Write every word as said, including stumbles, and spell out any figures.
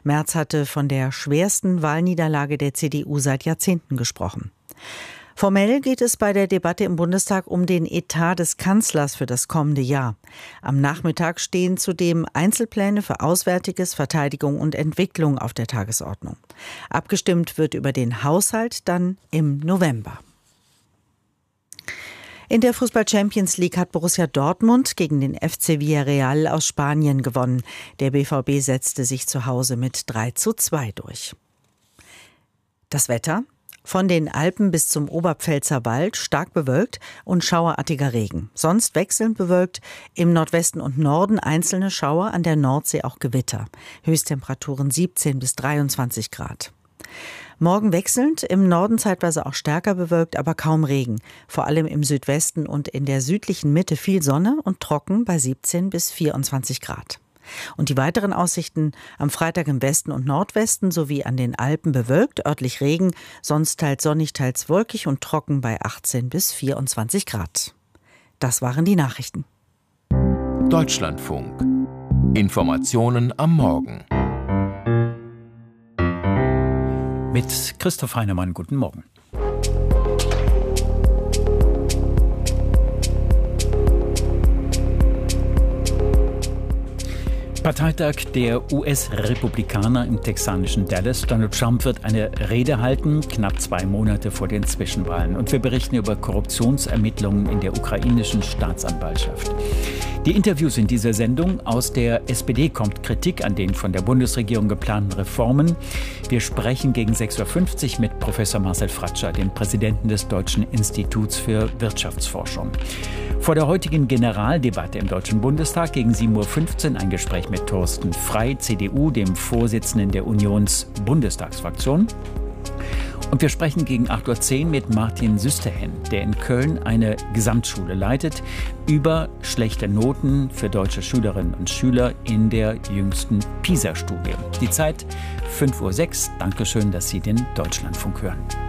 Merz hatte von der schwersten Wahlniederlage der C D U seit Jahrzehnten gesprochen. Formell geht es bei der Debatte im Bundestag um den Etat des Kanzlers für das kommende Jahr. Am Nachmittag stehen zudem Einzelpläne für Auswärtiges, Verteidigung und Entwicklung auf der Tagesordnung. Abgestimmt wird über den Haushalt dann im November. In der Fußball-Champions League hat Borussia Dortmund gegen den F C Villarreal aus Spanien gewonnen. Der B V B setzte sich zu Hause mit drei zu zwei durch. Das Wetter: Von den Alpen bis zum Oberpfälzer Wald stark bewölkt und schauerartiger Regen. Sonst wechselnd bewölkt, im Nordwesten und Norden einzelne Schauer, an der Nordsee auch Gewitter. Höchsttemperaturen siebzehn bis dreiundzwanzig Grad. Morgen wechselnd, im Norden zeitweise auch stärker bewölkt, aber kaum Regen. Vor allem im Südwesten und in der südlichen Mitte viel Sonne und trocken bei siebzehn bis vierundzwanzig Grad. Und die weiteren Aussichten: am Freitag im Westen und Nordwesten sowie an den Alpen bewölkt, örtlich Regen, sonst teils sonnig, teils wolkig und trocken bei achtzehn bis vierundzwanzig Grad. Das waren die Nachrichten. Deutschlandfunk. Informationen am Morgen. Mit Christoph Heinemann, guten Morgen. Parteitag der U S-Republikaner im texanischen Dallas. Donald Trump wird eine Rede halten, knapp zwei Monate vor den Zwischenwahlen. Und wir berichten über Korruptionsermittlungen in der ukrainischen Staatsanwaltschaft. Die Interviews in dieser Sendung: Aus der S P D kommt Kritik an den von der Bundesregierung geplanten Reformen. Wir sprechen gegen sechs Uhr fünfzig mit Professor Marcel Fratscher, dem Präsidenten des Deutschen Instituts für Wirtschaftsforschung. Vor der heutigen Generaldebatte im Deutschen Bundestag gegen sieben Uhr fünfzehn ein Gespräch mit Thorsten Frey, C D U, dem Vorsitzenden der Unions-Bundestagsfraktion. Und wir sprechen gegen acht Uhr zehn mit Martin Süsterhen, der in Köln eine Gesamtschule leitet, über schlechte Noten für deutsche Schülerinnen und Schüler in der jüngsten PISA-Studie. Die Zeit fünf Uhr sechs. Dankeschön, dass Sie den Deutschlandfunk hören.